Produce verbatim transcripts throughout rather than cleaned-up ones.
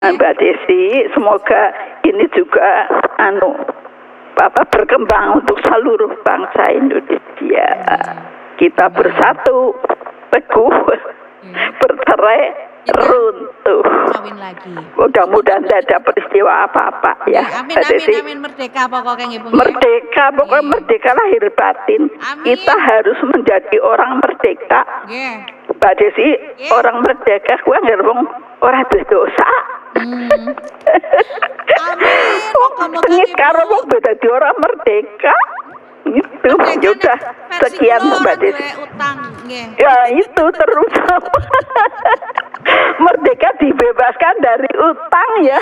Mbak Desi, semoga ini juga anu Bapak berkembang untuk seluruh bangsa Indonesia. Kita bersatu, teguh, bercerai, runtuh. Kawin lagi. Mudah-mudahan tidak ada peristiwa apa-apa ya. Amin, amin, amin, merdeka pokoknya Ibu. Merdeka, pokoknya merdeka lahir batin. Amin. Kita harus menjadi orang merdeka. Nggih. Mbak Desi, orang merdeka kuwi anggere wong ora dosa. Hmm. Amin. Moga-moga Ini Ibu. karo wong dadi orang merdeka. Itu Merdeka ya udah versi sekian kula Mbak orang Desi. duwe utang, nggih. Ya itu terus merdeka dibebaskan dari utang ya.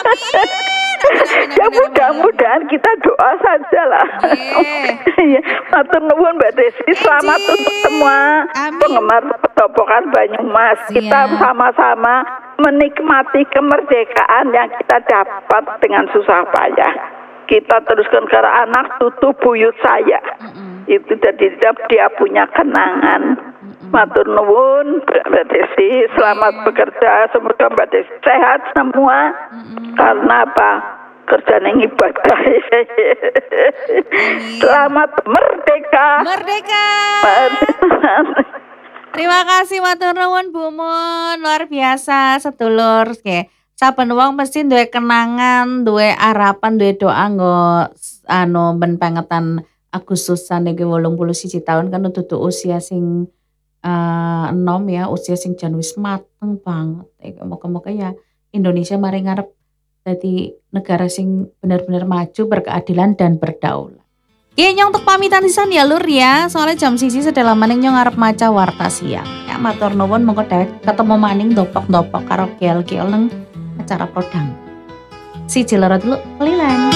Ya mudah-mudahan kita doa saja lah. Ya, matur nuwun Mbak Desi, selamat untuk semua Amin. penggemar Petopokan Banyumas. Kita Siap. sama-sama menikmati kemerdekaan yang kita dapat dengan susah payah. Kita teruskan ke arah anak tutu buyut saya. Mm-mm. Itu jadi dia punya kenangan. Matur nuwun Mbak Desi, selamat bekerja, semoga Mbak Desi sehat semua. Karena apa? Kerjaan ibadah. Selamat merdeka. Merdeka. Merdeka. Terima kasih matur nuwun Bu Mun, luar biasa sedulur. Oke, saben wong mesti duwe kenangan, duwe harapan, duwe doa nggo anu ben pengetan Agustusan iki wolung puluh siji tahun kan dudu usia sing eh, enom ya, usia sing jan wis mateng banget. Iki moga-moga ya Indonesia mari ngarep dadi negara sing benar-benar maju, berkeadilan dan berdaulat. Iya nyong untuk pamitan sisan ya lur ya, soalnya jam sisi sedalam maning nyong ngarep maca warta siang. Ya matur nuwun monggo dewek ketemu maning dopok-dopok karo kiel-kiel nang acara prodang. Siji loro dulu kelilan.